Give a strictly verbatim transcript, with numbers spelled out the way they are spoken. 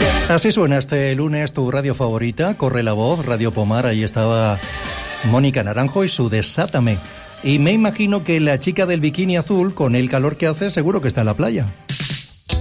Así suena este lunes tu radio favorita, Corre la Voz, Radio Pomar. Ahí estaba Mónica Naranjo y su Desátame. Y me imagino que la chica del bikini azul, con el calor que hace, seguro que está en la playa.